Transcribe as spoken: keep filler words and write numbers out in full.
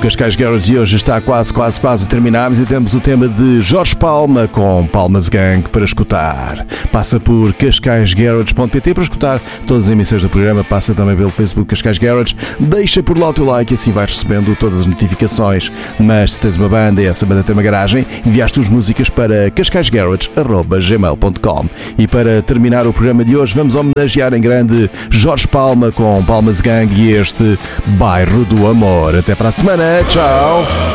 Cascais Garage de hoje está quase, quase, quase a terminarmos e temos o tema de Jorge Palma com Palmas Gang para escutar. Passa por cascais garage ponto pt para escutar todas as emissões do programa, passa também pelo Facebook Cascais Garage, deixa por lá o teu like e assim vais recebendo todas as notificações. Mas se tens uma banda e essa banda tem uma garagem, enviaste as músicas para cascais garage arroba gmail ponto com. E para terminar o programa de hoje vamos homenagear em grande Jorge Palma com Palmas Gang e este Bairro do Amor. Até para a semana, tchau!